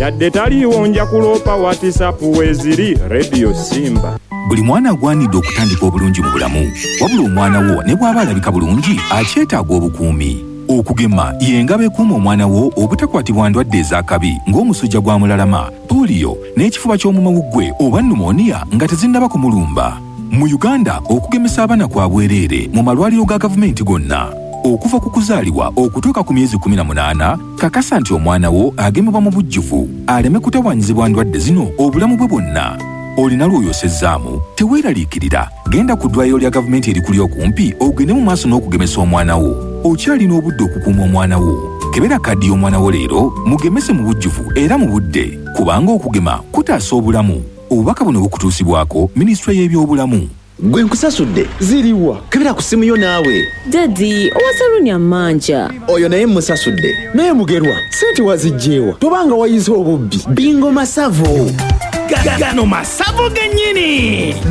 yadde taliiwo nja kuloopa WhatsApp weeziri Radio Simba. Buli mwana agwanidde okutandika obulungi mu bulamu, wabula omwana wo ne bw'aba alabika bulungi akyetaaga obukuumi. Okugema y'engabo ekuuma omwana wo obutakwatibwa ndwadde ez'akabi ng'omusujja gwa mulalama, polio n'ekifuba ky'omumawuggwe oba pneumonia nga tezinnaba kumulumba. Mu Uganda okugemesa abaana kwa bwereere mu malwaliro ga gavumenti gonna. Okuva ku kuzaalibwa okutuuka ku myezi 18, kakasa nti omwana wo agemebwa mu bujjuvu aleme kutawaanyizibwa ndwadde zino obulamu bwe bwonna. Olina lw'oyosezzaamu teweeraliikirira, genda ku ddwaliro lya gavumenti erikuli okumpi ogende mu maaso n'okugemesa omwana wo. Okyalina obudde okukuuma omwana wo. Kebera kaddi y'omwana wo leero mugemese mu bujjuvu era mu budde, kubanga okugema kutaasa obulamu. Obubaka buno bukutuusibwako Minisitule y'ebyobulamu. Gwe nkusasudde ziriwa kebera ku simu yo naawe. Daddy, owasalunya manja. Oyo naye musasudde. Naye mugerwa, sente wazijjeewa. Tobanga wayize obubbi. Bingo Masavo. Gano Masavo gennyini.